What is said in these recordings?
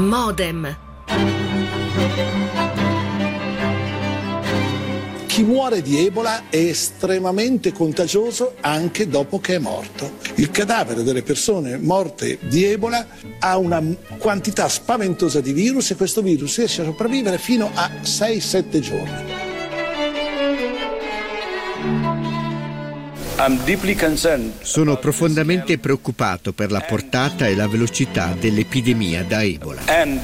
Modem. Chi muore di Ebola è estremamente contagioso anche dopo che è morto. Il cadavere delle persone morte di Ebola ha una quantità spaventosa di virus e questo virus riesce a sopravvivere fino a 6-7 giorni. Sono profondamente preoccupato per la portata e la velocità dell'epidemia da Ebola.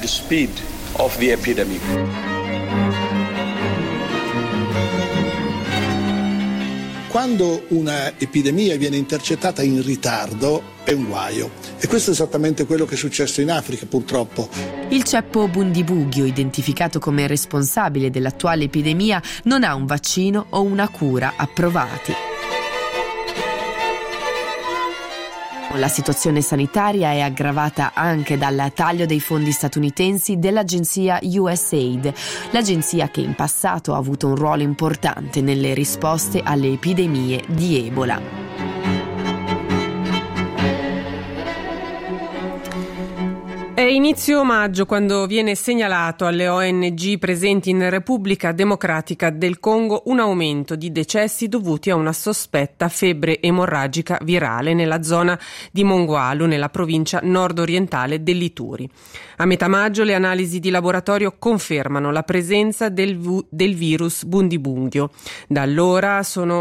Quando una epidemia viene intercettata in ritardo è un guaio e questo è esattamente quello che è successo in Africa, purtroppo. Il ceppo Bundibugyo, identificato come responsabile dell'attuale epidemia, non ha un vaccino o una cura approvati. La situazione sanitaria è aggravata anche dal taglio dei fondi statunitensi dell'agenzia USAID, l'agenzia che in passato ha avuto un ruolo importante nelle risposte alle epidemie di Ebola. È inizio maggio quando viene segnalato alle ONG presenti in Repubblica Democratica del Congo un aumento di decessi dovuti a una sospetta febbre emorragica virale nella zona di Mongwalu, nella provincia nord-orientale dell'Ituri. A metà maggio le analisi di laboratorio confermano la presenza del virus Bundibugyo. Da allora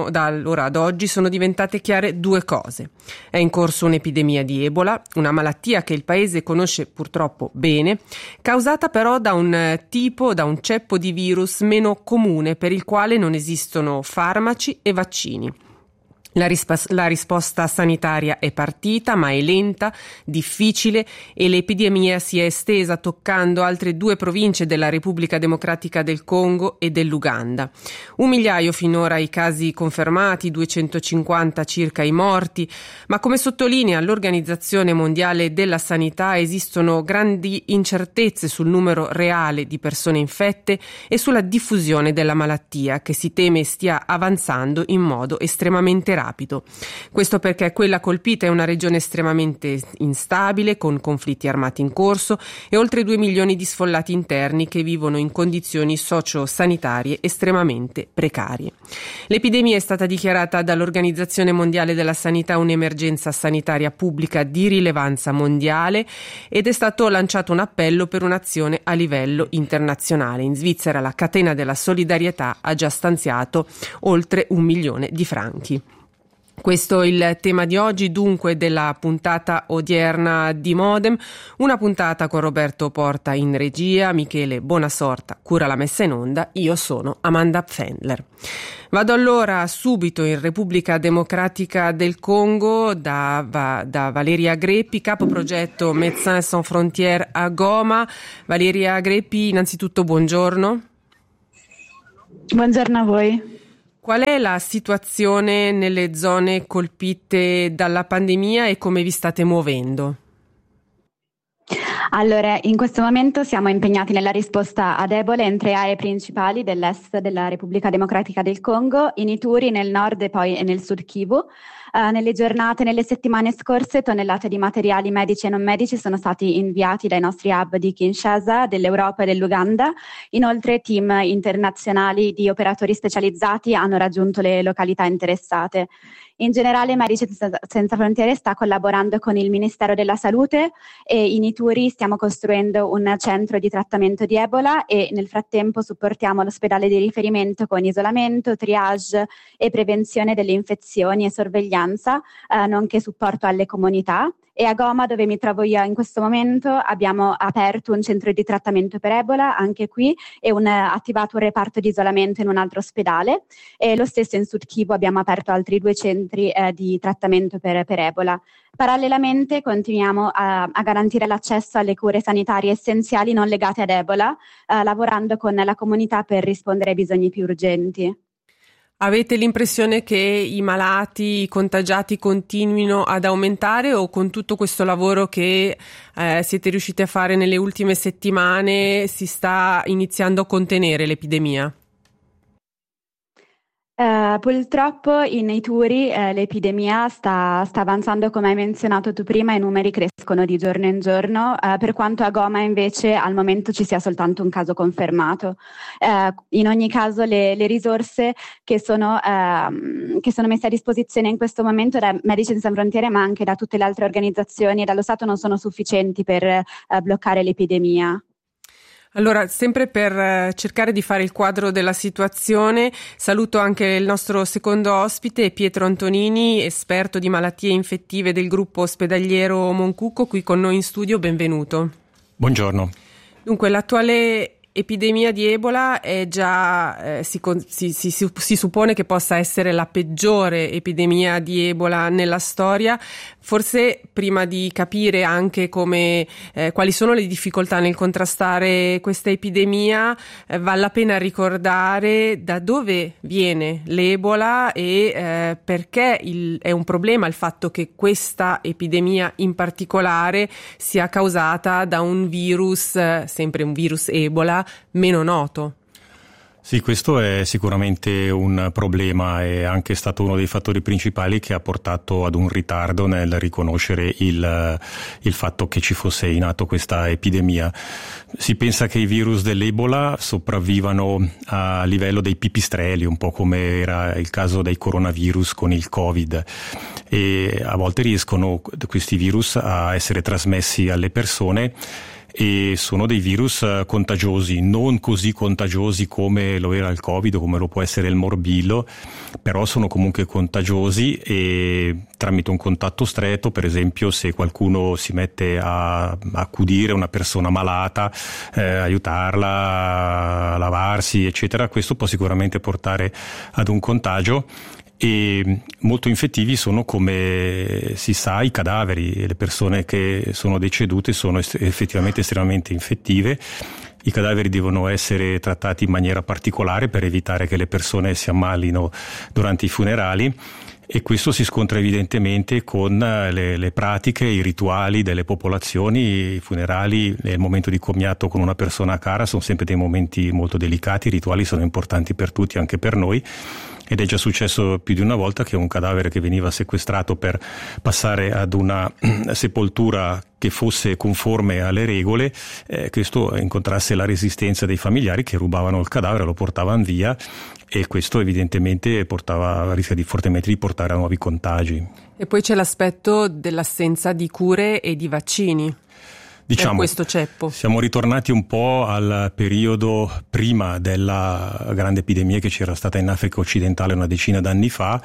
ad oggi sono diventate chiare due cose. È in corso un'epidemia di Ebola, una malattia che il paese conosce purtroppo bene, causata però da un ceppo di virus meno comune per il quale non esistono farmaci e vaccini. La risposta sanitaria è partita, ma è lenta, difficile e l'epidemia si è estesa toccando altre 2 province della Repubblica Democratica del Congo e dell'Uganda. 1 migliaio finora i casi confermati, 250 circa i morti, ma come sottolinea l'Organizzazione Mondiale della Sanità esistono grandi incertezze sul numero reale di persone infette e sulla diffusione della malattia, che si teme stia avanzando in modo estremamente rapido. Questo perché quella colpita è una regione estremamente instabile, con conflitti armati in corso e oltre 2 milioni di sfollati interni che vivono in condizioni socio-sanitarie estremamente precarie. L'epidemia è stata dichiarata dall'Organizzazione Mondiale della Sanità un'emergenza sanitaria pubblica di rilevanza mondiale ed è stato lanciato un appello per un'azione a livello internazionale. In Svizzera la catena della solidarietà ha già stanziato oltre 1 milione di franchi. Questo è il tema di oggi, dunque, della puntata odierna di Modem, una puntata con Roberto Porta in regia, Michele Bonasorta cura la messa in onda, io sono Amanda Pfändler. Vado allora subito in Repubblica Democratica del Congo da Valeria Greppi, capo progetto Médecins Sans Frontières a Goma. Valeria Greppi, innanzitutto buongiorno. Buongiorno a voi. Qual è la situazione nelle zone colpite dalla pandemia e come vi state muovendo? Allora, in questo momento siamo impegnati nella risposta ad Ebola in 3 aree principali dell'est della Repubblica Democratica del Congo, in Ituri, nel nord e poi nel sud Kivu. Nelle settimane scorse tonnellate di materiali medici e non medici sono stati inviati dai nostri hub di Kinshasa, dell'Europa e dell'Uganda. Inoltre team internazionali di operatori specializzati hanno raggiunto le località interessate. In generale Medici Senza Frontiere sta collaborando con il Ministero della Salute e in Ituri stiamo costruendo un centro di trattamento di Ebola e nel frattempo supportiamo l'ospedale di riferimento con isolamento, triage e prevenzione delle infezioni e sorveglianza, nonché supporto alle comunità. E a Goma, dove mi trovo io in questo momento, abbiamo aperto un centro di trattamento per Ebola, anche qui, e attivato un reparto di isolamento in un altro ospedale. E lo stesso in Sud Kivu abbiamo aperto altri 2 centri di trattamento per Ebola. Parallelamente continuiamo a garantire l'accesso alle cure sanitarie essenziali non legate ad Ebola, lavorando con la comunità per rispondere ai bisogni più urgenti. Avete l'impressione che i malati, i contagiati continuino ad aumentare o con tutto questo lavoro che siete riusciti a fare nelle ultime settimane si sta iniziando a contenere l'epidemia? Purtroppo in Ituri l'epidemia sta avanzando, come hai menzionato tu prima, i numeri crescono di giorno in giorno, per quanto a Goma invece al momento ci sia soltanto un caso confermato. In ogni caso le risorse che sono messe a disposizione in questo momento da Medici Senza Frontiere, ma anche da tutte le altre organizzazioni e dallo Stato, non sono sufficienti per bloccare l'epidemia. Allora, sempre per cercare di fare il quadro della situazione, saluto anche il nostro secondo ospite, Pietro Antonini, esperto di malattie infettive del gruppo ospedaliero Moncucco, qui con noi in studio. Benvenuto. Buongiorno. Dunque, l'attuale epidemia di Ebola è già si suppone che possa essere la peggiore epidemia di Ebola nella storia. Forse prima di capire anche quali sono le difficoltà nel contrastare questa epidemia, vale la pena ricordare da dove viene l'Ebola e perché è un problema il fatto che questa epidemia in particolare sia causata da un virus, sempre un virus Ebola, meno noto. Sì, questo è sicuramente un problema, è anche stato uno dei fattori principali che ha portato ad un ritardo nel riconoscere il fatto che ci fosse in atto questa epidemia. Si pensa che i virus dell'Ebola sopravvivano a livello dei pipistrelli, un po' come era il caso dei coronavirus con il Covid, e a volte riescono questi virus a essere trasmessi alle persone e sono dei virus contagiosi, non così contagiosi come lo era il Covid o come lo può essere il morbillo, però sono comunque contagiosi e tramite un contatto stretto, per esempio se qualcuno si mette a accudire una persona malata, aiutarla a lavarsi, eccetera, questo può sicuramente portare ad un contagio. E molto infettivi sono, come si sa, i cadaveri. Le persone che sono decedute sono effettivamente estremamente infettive. I cadaveri devono essere trattati in maniera particolare per evitare che le persone si ammalino durante i funerali, e questo si scontra evidentemente con le pratiche, i rituali delle popolazioni. I funerali e il momento di commiato con una persona cara sono sempre dei momenti molto delicati, i rituali sono importanti per tutti, anche per noi. Ed è già successo più di una volta che un cadavere che veniva sequestrato per passare ad una sepoltura che fosse conforme alle regole, questo incontrasse la resistenza dei familiari che rubavano il cadavere, lo portavano via, e questo evidentemente rischia fortemente di portare a nuovi contagi. E poi c'è l'aspetto dell'assenza di cure e di vaccini. Diciamo, questo ceppo. Siamo ritornati un po' al periodo prima della grande epidemia che c'era stata in Africa occidentale una decina d'anni fa.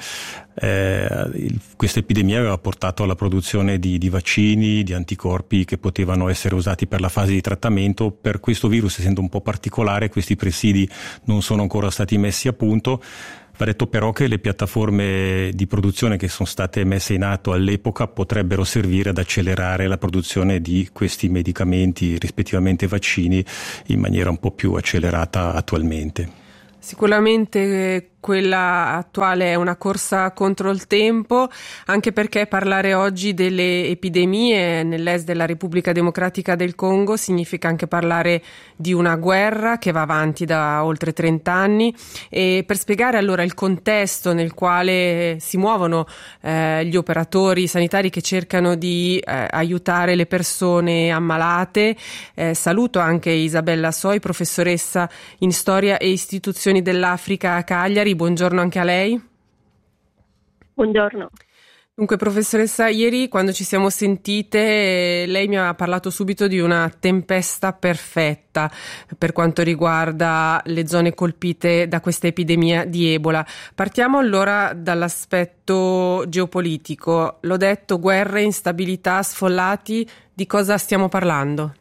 Questa epidemia aveva portato alla produzione di vaccini, di anticorpi che potevano essere usati per la fase di trattamento. Per questo virus, essendo un po' particolare, questi presidi non sono ancora stati messi a punto. Va detto però che le piattaforme di produzione che sono state messe in atto all'epoca potrebbero servire ad accelerare la produzione di questi medicamenti, rispettivamente vaccini, in maniera un po' più accelerata attualmente. Sicuramente quella attuale è una corsa contro il tempo, anche perché parlare oggi delle epidemie nell'est della Repubblica Democratica del Congo significa anche parlare di una guerra che va avanti da oltre 30 anni. E per spiegare allora il contesto nel quale si muovono gli operatori sanitari che cercano di aiutare le persone ammalate, saluto anche Isabella Soi, professoressa in Storia e Istituzioni dell'Africa a Cagliari. Buongiorno anche a lei. Buongiorno. Dunque, professoressa, ieri quando ci siamo sentite lei mi ha parlato subito di una tempesta perfetta per quanto riguarda le zone colpite da questa epidemia di Ebola. Partiamo allora dall'aspetto geopolitico. L'ho detto, guerre, instabilità, sfollati. Di cosa stiamo parlando?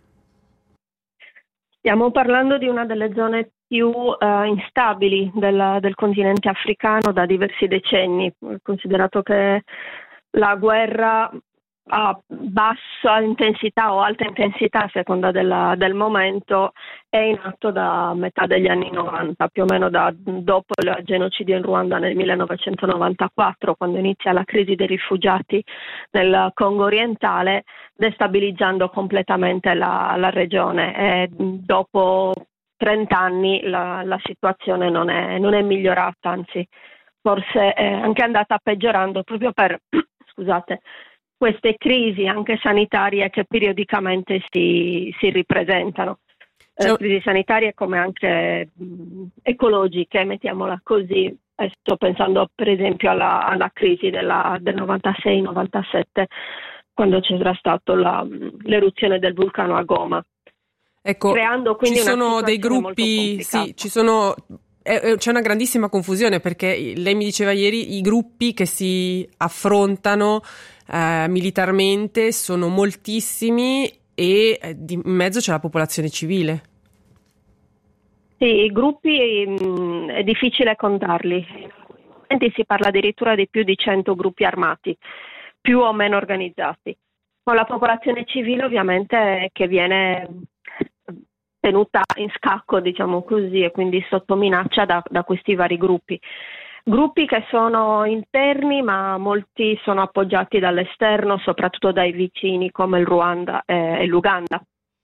Stiamo parlando di una delle zone più instabili del continente africano da diversi decenni, considerato che la guerra a bassa intensità o alta intensità a seconda del momento è in atto da metà degli anni 90, più o meno dopo il genocidio in Ruanda nel 1994, quando inizia la crisi dei rifugiati nel Congo orientale, destabilizzando completamente la regione. E dopo 30 anni la situazione non è migliorata, anzi forse è anche andata peggiorando proprio per queste crisi anche sanitarie che periodicamente si ripresentano. Crisi sanitarie come anche ecologiche, mettiamola così. Sto pensando per esempio alla crisi del 96-97, quando c'era stato l'eruzione del vulcano a Goma. Ecco, creando quindi ci sono dei gruppi, sì, c'è una grandissima confusione, perché lei mi diceva ieri i gruppi che si affrontano militarmente sono moltissimi e in mezzo c'è la popolazione civile. Sì, i gruppi è difficile contarli. Si parla addirittura di più di 100 gruppi armati, più o meno organizzati. Con la popolazione civile ovviamente che viene tenuta in scacco, diciamo così, e quindi sotto minaccia da questi vari gruppi. Gruppi che sono interni, ma molti sono appoggiati dall'esterno, soprattutto dai vicini come il Ruanda e l'Uganda,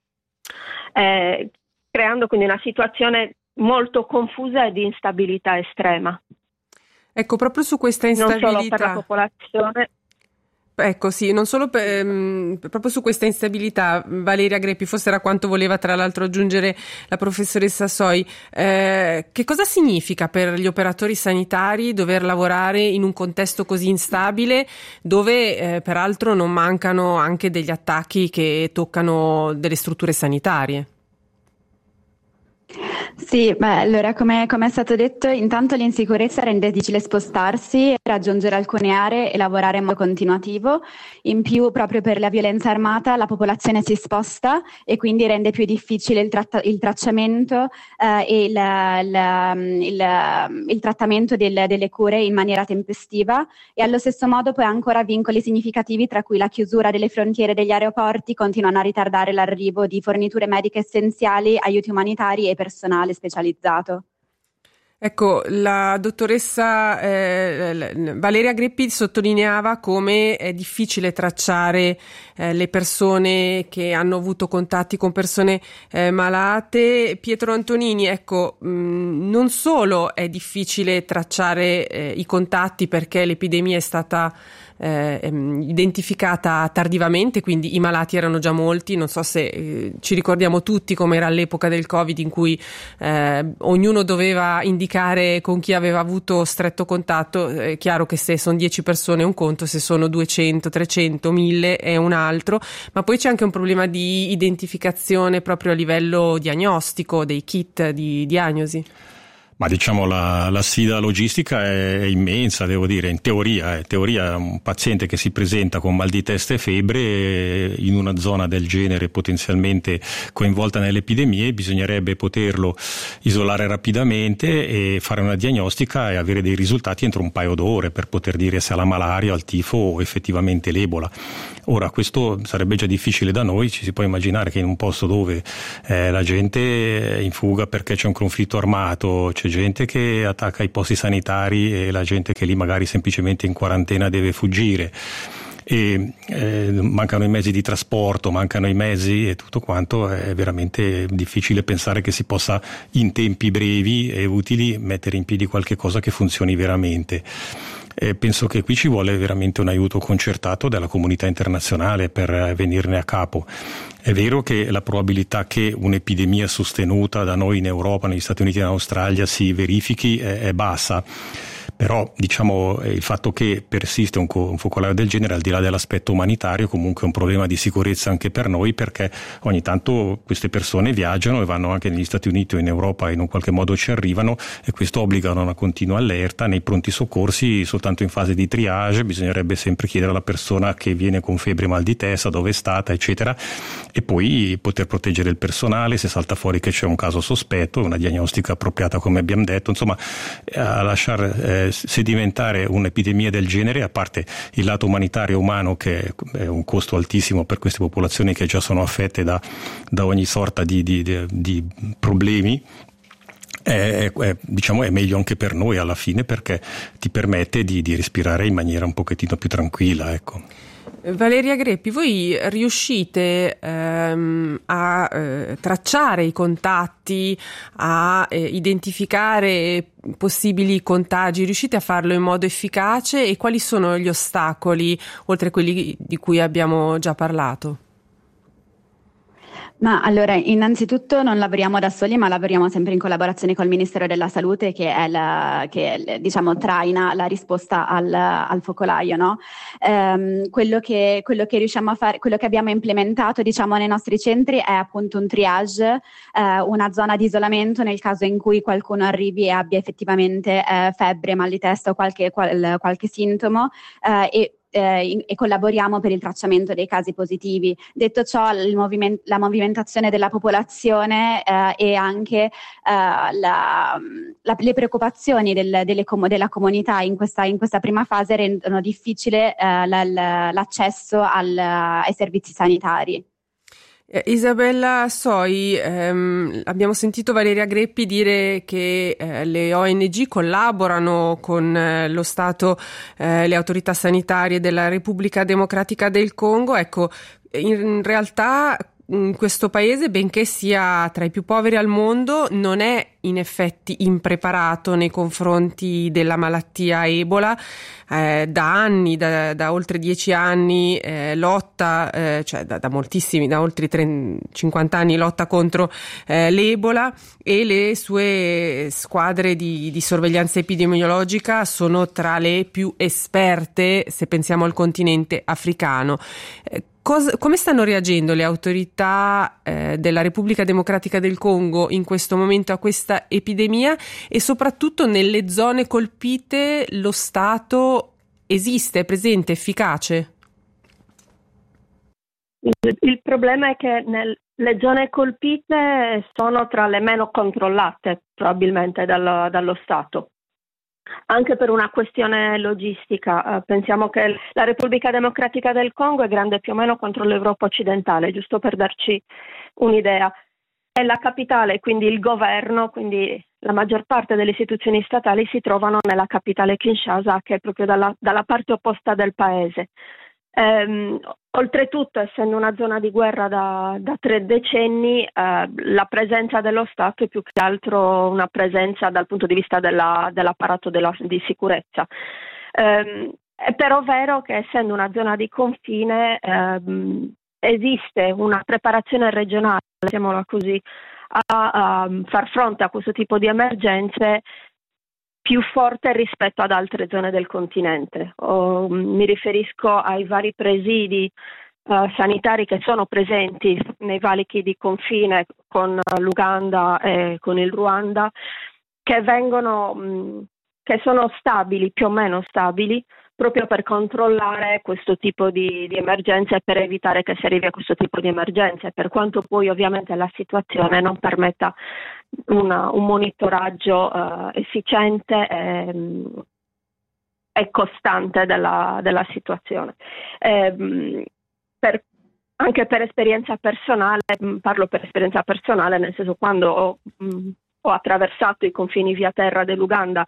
creando quindi una situazione molto confusa e di instabilità estrema. Ecco, proprio su questa instabilità. Non solo per la popolazione. Ecco, sì, non solo proprio su questa instabilità, Valeria Greppi, forse era quanto voleva tra l'altro aggiungere la professoressa Soi. Che cosa significa per gli operatori sanitari dover lavorare in un contesto così instabile, dove peraltro non mancano anche degli attacchi che toccano delle strutture sanitarie? Sì, allora come è stato detto, intanto l'insicurezza rende difficile spostarsi, raggiungere alcune aree e lavorare in modo continuativo. In più, proprio per la violenza armata, la popolazione si sposta e quindi rende più difficile il tracciamento e il trattamento delle cure in maniera tempestiva, e allo stesso modo poi ancora vincoli significativi, tra cui la chiusura delle frontiere degli aeroporti, continuano a ritardare l'arrivo di forniture mediche essenziali, aiuti umanitari e personale specializzato. Ecco, la dottoressa Valeria Greppi sottolineava come è difficile tracciare le persone che hanno avuto contatti con persone malate. Pietro Antonini, ecco, non solo è difficile tracciare i contatti perché l'epidemia è stata identificata tardivamente, quindi i malati erano già molti. Non so se ci ricordiamo tutti come era all'epoca del Covid, in cui ognuno doveva indicare con chi aveva avuto stretto contatto. È chiaro che se sono 10 persone è un conto, se sono 200, 300, 1000 è un altro, ma poi c'è anche un problema di identificazione proprio a livello diagnostico, dei kit di diagnosi. Ma diciamo la sfida logistica è immensa, devo dire. In teoria un paziente che si presenta con mal di testa e febbre in una zona del genere potenzialmente coinvolta nelle epidemie, bisognerebbe poterlo isolare rapidamente e fare una diagnostica e avere dei risultati entro un paio d'ore per poter dire se ha la malaria, il tifo o effettivamente l'Ebola. Ora, questo sarebbe già difficile da noi. Ci si può immaginare che in un posto dove la gente è in fuga perché c'è un conflitto armato, c'è gente che attacca i posti sanitari e la gente che lì magari semplicemente in quarantena deve fuggire, e mancano i mezzi di trasporto, mancano i mezzi e tutto quanto, è veramente difficile pensare che si possa in tempi brevi e utili mettere in piedi qualche cosa che funzioni veramente. Penso che qui ci vuole veramente un aiuto concertato della comunità internazionale per venirne a capo. È vero che la probabilità che un'epidemia sostenuta da noi in Europa, negli Stati Uniti e in Australia si verifichi è bassa. Però diciamo il fatto che persiste un focolaio del genere, al di là dell'aspetto umanitario, comunque è un problema di sicurezza anche per noi, perché ogni tanto queste persone viaggiano e vanno anche negli Stati Uniti o in Europa e in un qualche modo ci arrivano, e questo obbliga a una continua allerta. Nei pronti soccorsi, soltanto in fase di triage, bisognerebbe sempre chiedere alla persona che viene con febbre e mal di testa dove è stata, eccetera, e poi poter proteggere il personale se salta fuori che c'è un caso sospetto, una diagnostica appropriata come abbiamo detto, insomma a lasciare sedimentare un'epidemia del genere, a parte il lato umanitario umano che è un costo altissimo per queste popolazioni che già sono affette da ogni sorta di problemi, diciamo è meglio anche per noi alla fine, perché ti permette di respirare in maniera un pochettino più tranquilla, ecco. Valeria Greppi, voi riuscite a tracciare i contatti, a identificare possibili contagi? Riuscite a farlo in modo efficace? E quali sono gli ostacoli, oltre a quelli di cui abbiamo già parlato? Ma allora, innanzitutto non lavoriamo da soli, ma lavoriamo sempre in collaborazione col Ministero della Salute, che è diciamo traina la risposta al focolaio, no? Quello che riusciamo a fare, quello che abbiamo implementato, diciamo, nei nostri centri è appunto un triage, una zona di isolamento nel caso in cui qualcuno arrivi e abbia effettivamente febbre, mal di testa o qualche sintomo, e collaboriamo per il tracciamento dei casi positivi. Detto ciò, la movimentazione della popolazione e anche le preoccupazioni della comunità in questa prima fase rendono difficile l'accesso ai servizi sanitari. Isabella Soi, abbiamo sentito Valeria Greppi dire che le ONG collaborano con lo Stato, le autorità sanitarie della Repubblica Democratica del Congo. Ecco, in realtà questo paese, benché sia tra i più poveri al mondo, non è in effetti impreparato nei confronti della malattia Ebola. Da anni, da oltre 10 anni lotta, cioè da moltissimi, da oltre 50 anni lotta contro l'Ebola, e le sue squadre di sorveglianza epidemiologica sono tra le più esperte, se pensiamo al continente africano. Come stanno reagendo le autorità della Repubblica Democratica del Congo in questo momento a questa epidemia, e soprattutto nelle zone colpite lo Stato esiste, è presente, efficace? Il problema è che le zone colpite sono tra le meno controllate probabilmente dallo Stato. Anche per una questione logistica, pensiamo che la Repubblica Democratica del Congo è grande più o meno quanto l'Europa occidentale, giusto per darci un'idea. È la capitale, quindi il governo, quindi la maggior parte delle istituzioni statali si trovano nella capitale Kinshasa, che è proprio dalla parte opposta del paese. Oltretutto, essendo una zona di guerra da 3 decenni, la presenza dello Stato è più che altro una presenza dal punto di vista dell'apparato di sicurezza. È però vero che, essendo una zona di confine, esiste una preparazione regionale, diciamola così, a far fronte a questo tipo di emergenze più forte rispetto ad altre zone del continente. Mi riferisco ai vari presidi sanitari che sono presenti nei valichi di confine con l'Uganda e con il Ruanda, che sono stabili, più o meno stabili, proprio per controllare questo tipo di emergenze e per evitare che si arrivi a questo tipo di emergenze, per quanto poi ovviamente la situazione non permetta un monitoraggio efficiente e costante della situazione. Anche per esperienza personale, parlo per esperienza personale, nel senso, quando ho attraversato i confini via terra dell'Uganda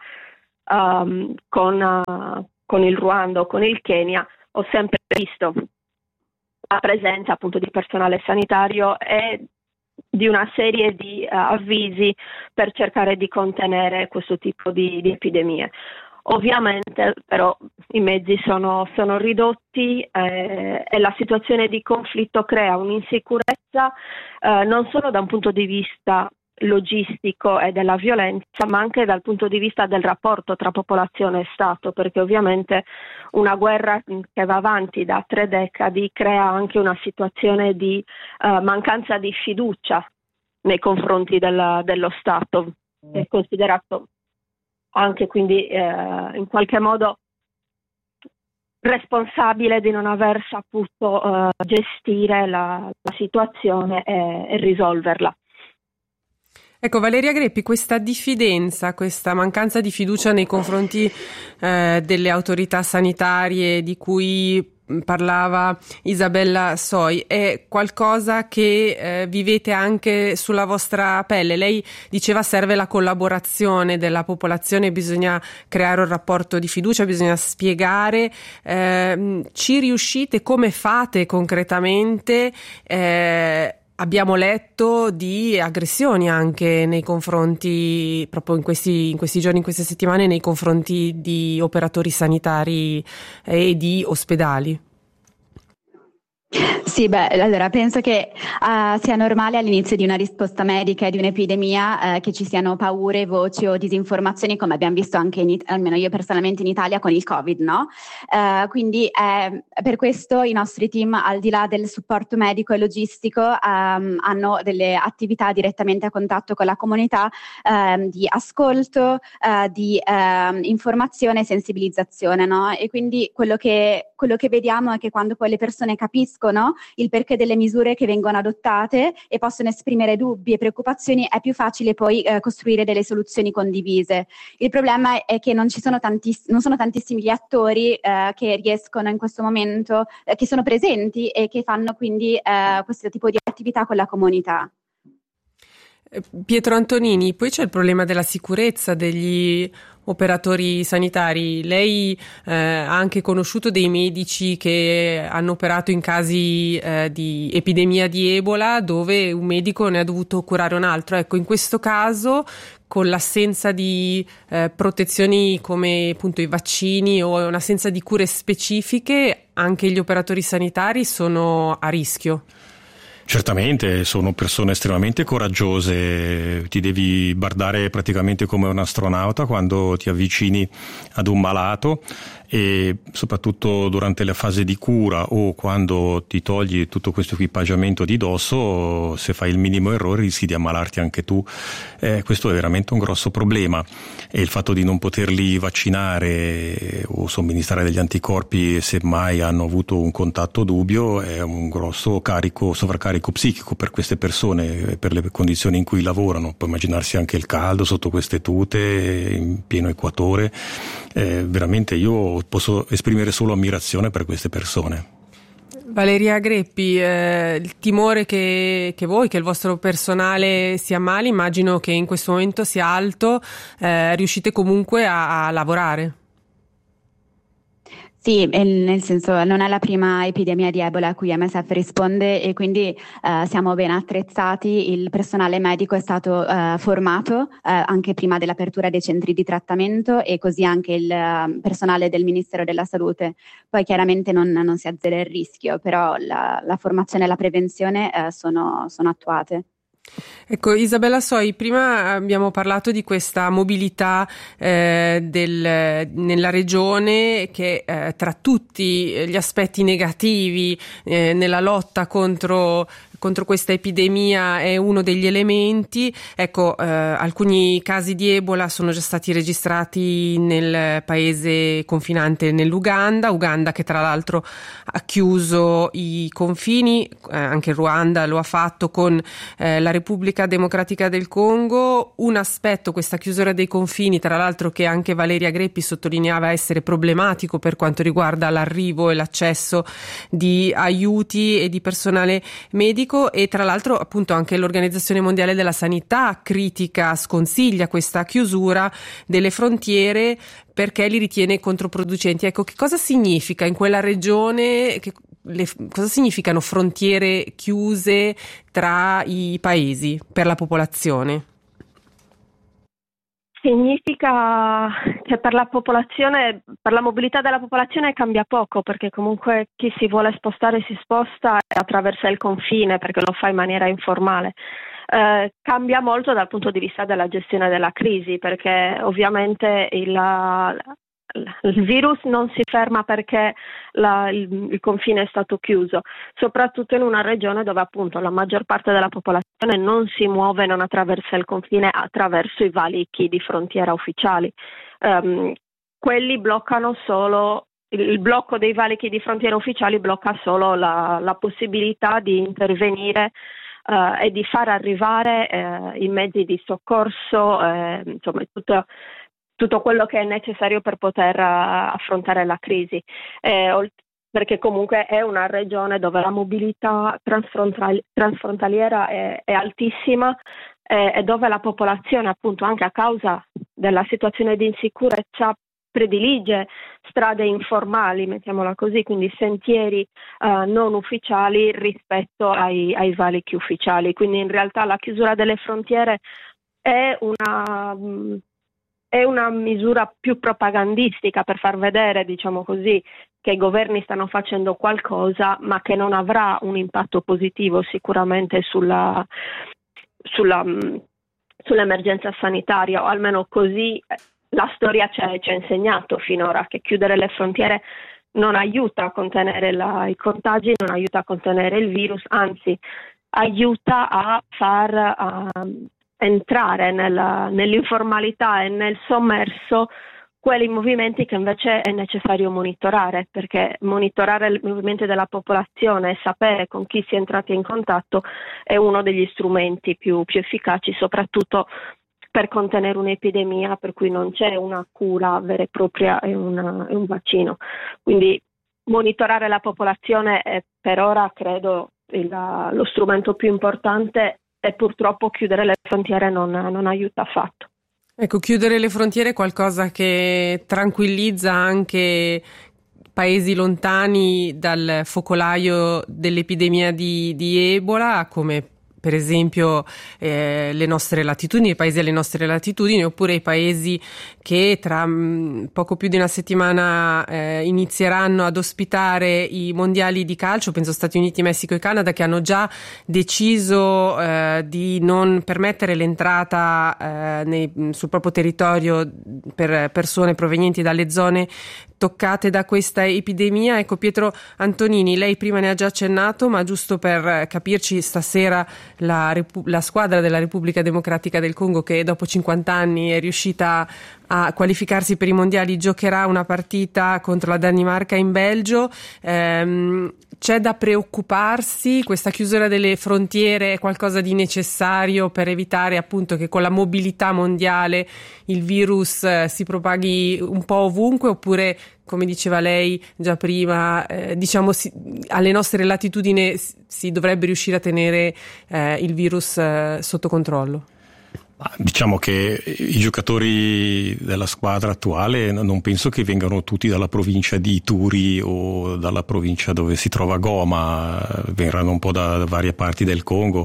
con il Ruanda o con il Kenya, ho sempre visto la presenza appunto di personale sanitario e di una serie di avvisi per cercare di contenere questo tipo di epidemie. Ovviamente però i mezzi sono ridotti e la situazione di conflitto crea un'insicurezza non solo da un punto di vista logistico e della violenza, ma anche dal punto di vista del rapporto tra popolazione e Stato, perché ovviamente una guerra che va avanti da 3 decadi crea anche una situazione di mancanza di fiducia nei confronti dello Stato, è considerato anche quindi in qualche modo responsabile di non aver saputo gestire la situazione e risolverla. Ecco, Valeria Greppi, questa diffidenza, questa mancanza di fiducia nei confronti delle autorità sanitarie di cui parlava Isabella Soi, è qualcosa che vivete anche sulla vostra pelle. Lei diceva serve la collaborazione della popolazione, bisogna creare un rapporto di fiducia, bisogna spiegare. Ci riuscite? Come fate concretamente? Abbiamo letto di aggressioni anche nei confronti, proprio in questi giorni, in queste settimane, nei confronti di operatori sanitari e di ospedali. Sì, allora penso che sia normale all'inizio di una risposta medica e di un'epidemia che ci siano paure, voci o disinformazioni, come abbiamo visto anche almeno io personalmente in Italia con il Covid, no? Quindi per questo i nostri team, al di là del supporto medico e logistico, hanno delle attività direttamente a contatto con la comunità di ascolto, di informazione e sensibilizzazione, no? E quindi quello che vediamo è che quando poi le persone capiscono il perché delle misure che vengono adottate e possono esprimere dubbi e preoccupazioni, è più facile poi costruire delle soluzioni condivise. Il problema è che non sono tantissimi gli attori che riescono in questo momento, che sono presenti e che fanno quindi questo tipo di attività con la comunità. Pietro Antonini, poi c'è il problema della sicurezza degli operatori sanitari. Lei ha anche conosciuto dei medici che hanno operato in casi di epidemia di Ebola, dove un medico ne ha dovuto curare un altro. Ecco, in questo caso, con l'assenza di protezioni come appunto i vaccini o un'assenza di cure specifiche, anche gli operatori sanitari sono a rischio. Certamente, sono persone estremamente coraggiose, ti devi bardare praticamente come un astronauta quando ti avvicini ad un malato, e soprattutto durante la fase di cura o quando ti togli tutto questo equipaggiamento di dosso, se fai il minimo errore rischi di ammalarti anche tu. Questo è veramente un grosso problema, e il fatto di non poterli vaccinare o somministrare degli anticorpi se mai hanno avuto un contatto dubbio è un grosso sovraccarico psichico per queste persone, per le condizioni in cui lavorano. Puoi immaginarsi anche il caldo sotto queste tute in pieno equatore. Veramente io posso esprimere solo ammirazione per queste persone. Valeria Greppi, il timore che voi, che il vostro personale si ammali, immagino che in questo momento sia alto, riuscite comunque a lavorare? Sì, nel senso non è la prima epidemia di Ebola a cui MSF risponde e quindi siamo ben attrezzati. Il personale medico è stato formato anche prima dell'apertura dei centri di trattamento, e così anche il personale del Ministero della Salute. Poi chiaramente non si azzera il rischio, però la formazione e la prevenzione sono attuate. Ecco, Isabella Soi, prima abbiamo parlato di questa mobilità nella regione che tra tutti gli aspetti negativi nella lotta contro questa epidemia è uno degli elementi. Ecco, alcuni casi di Ebola sono già stati registrati nel paese confinante Uganda, che tra l'altro ha chiuso i confini, anche il Ruanda lo ha fatto con la Repubblica Democratica del Congo. Un aspetto, questa chiusura dei confini, tra l'altro, che anche Valeria Greppi sottolineava essere problematico per quanto riguarda l'arrivo e l'accesso di aiuti e di personale medico. E tra l'altro appunto anche l'Organizzazione Mondiale della Sanità sconsiglia questa chiusura delle frontiere perché li ritiene controproducenti. Ecco, che cosa significa in quella regione, cosa significano frontiere chiuse tra i paesi per la popolazione? Significa che per la popolazione, per la mobilità della popolazione cambia poco, perché comunque chi si vuole spostare si sposta e attraversa il confine perché lo fa in maniera informale. Cambia molto dal punto di vista della gestione della crisi, perché ovviamente il virus non si ferma perché il confine è stato chiuso, soprattutto in una regione dove appunto la maggior parte della popolazione non si muove, non attraversa il confine attraverso i valichi di frontiera ufficiali. Quelli bloccano solo, il blocco dei valichi di frontiera ufficiali blocca solo la possibilità di intervenire e di far arrivare i mezzi di soccorso, insomma tutto quello che è necessario per poter affrontare la crisi. perché comunque è una regione dove la mobilità transfrontaliera è altissima e dove la popolazione, appunto, anche a causa della situazione di insicurezza, predilige strade informali, mettiamola così, quindi sentieri non ufficiali rispetto ai valichi ufficiali. Quindi in realtà la chiusura delle frontiere è una misura più propagandistica per far vedere, diciamo così, che i governi stanno facendo qualcosa, ma che non avrà un impatto positivo sicuramente sull'emergenza sanitaria, o almeno così la storia ci ha insegnato finora, che chiudere le frontiere non aiuta a contenere i contagi, non aiuta a contenere il virus, anzi aiuta a far entrare nell'informalità e nel sommerso quelli movimenti che invece è necessario monitorare, perché monitorare i movimenti della popolazione e sapere con chi si è entrati in contatto è uno degli strumenti più efficaci, soprattutto per contenere un'epidemia per cui non c'è una cura vera e propria e un vaccino. Quindi monitorare la popolazione è per ora, credo, lo strumento più importante, e purtroppo chiudere le frontiere non aiuta affatto. Ecco, chiudere le frontiere è qualcosa che tranquillizza anche paesi lontani dal focolaio dell'epidemia di Ebola, come per esempio le nostre latitudini, i paesi alle nostre latitudini, oppure i paesi che tra poco più di una settimana inizieranno ad ospitare i mondiali di calcio, penso Stati Uniti, Messico e Canada, che hanno già deciso di non permettere l'entrata sul proprio territorio per persone provenienti dalle zone toccate da questa epidemia. Ecco, Pietro Antonini, lei prima ne ha già accennato, ma giusto per capirci, stasera la squadra della Repubblica Democratica del Congo, che dopo 50 anni è riuscita a qualificarsi per i mondiali, giocherà una partita contro la Danimarca in Belgio. C'è da preoccuparsi? Questa chiusura delle frontiere è qualcosa di necessario per evitare appunto che con la mobilità mondiale il virus si propaghi un po' ovunque, oppure, come diceva lei già prima, alle nostre latitudini si dovrebbe riuscire a tenere il virus sotto controllo? Diciamo che i giocatori della squadra attuale non penso che vengano tutti dalla provincia di Ituri o dalla provincia dove si trova Goma, verranno un po' da varie parti del Congo.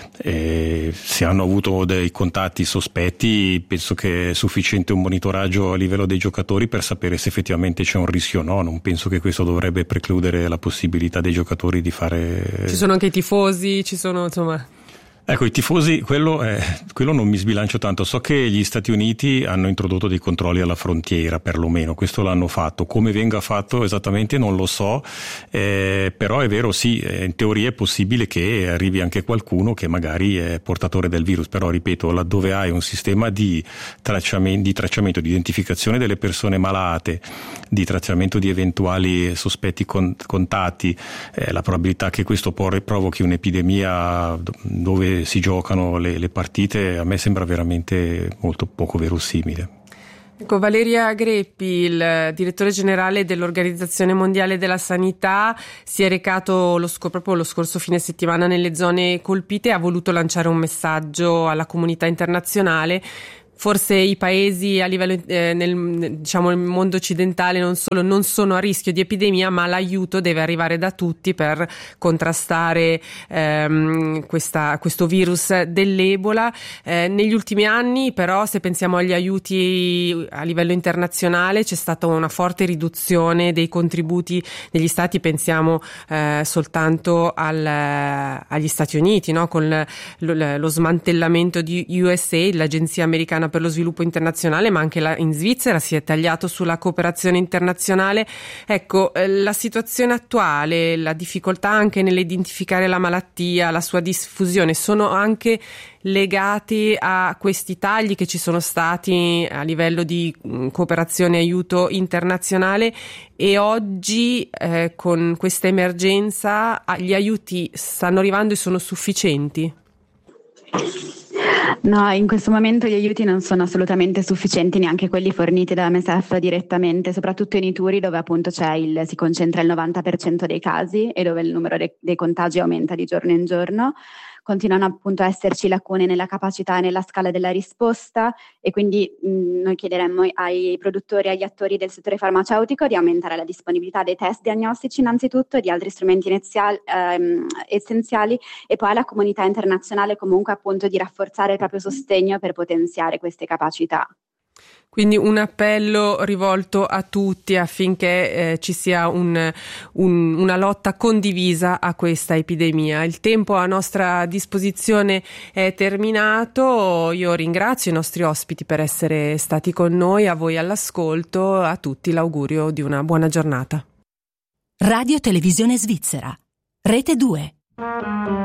Se hanno avuto dei contatti sospetti, penso che è sufficiente un monitoraggio a livello dei giocatori per sapere se effettivamente c'è un rischio o no. Non penso che questo dovrebbe precludere la possibilità dei giocatori di fare... Ci sono anche i tifosi, ci sono, insomma... Ecco, i tifosi, quello non mi sbilancio tanto. So che gli Stati Uniti hanno introdotto dei controlli alla frontiera, perlomeno, questo l'hanno fatto. Come venga fatto esattamente non lo so, però è vero, sì, in teoria è possibile che arrivi anche qualcuno che magari è portatore del virus, però ripeto, laddove hai un sistema di tracciamento, di identificazione delle persone malate, di tracciamento di eventuali sospetti contatti, la probabilità che questo provochi un'epidemia dove si giocano le partite a me sembra veramente molto poco verosimile. Ecco, Valeria Greppi, il direttore generale dell'Organizzazione Mondiale della Sanità, si è recato proprio lo scorso fine settimana nelle zone colpite e ha voluto lanciare un messaggio alla comunità internazionale. Forse i paesi a livello nel mondo occidentale non sono a rischio di epidemia, ma l'aiuto deve arrivare da tutti per contrastare questo virus dell'Ebola. Negli ultimi anni, però, se pensiamo agli aiuti a livello internazionale, c'è stata una forte riduzione dei contributi degli stati. Pensiamo soltanto agli Stati Uniti, no? Con lo smantellamento di USAID, l'agenzia americana per lo sviluppo internazionale, ma anche in Svizzera si è tagliato sulla cooperazione internazionale. Ecco, la situazione attuale, la difficoltà anche nell'identificare la malattia, la sua diffusione, sono anche legati a questi tagli che ci sono stati a livello di cooperazione e aiuto internazionale, e oggi con questa emergenza gli aiuti stanno arrivando e sono sufficienti? No, in questo momento gli aiuti non sono assolutamente sufficienti, neanche quelli forniti da MSF direttamente, soprattutto in Ituri, dove appunto si concentra il 90% dei casi e dove il numero dei contagi aumenta di giorno in giorno. Continuano appunto a esserci lacune nella capacità e nella scala della risposta, e quindi noi chiederemmo ai produttori e agli attori del settore farmaceutico di aumentare la disponibilità dei test diagnostici innanzitutto e di altri strumenti essenziali, e poi alla comunità internazionale comunque appunto di rafforzare il proprio sostegno per potenziare queste capacità. Quindi un appello rivolto a tutti affinché ci sia una lotta condivisa a questa epidemia. Il tempo a nostra disposizione è terminato. Io ringrazio i nostri ospiti per essere stati con noi, a voi all'ascolto, a tutti l'augurio di una buona giornata. Radio Televisione Svizzera, Rete 2.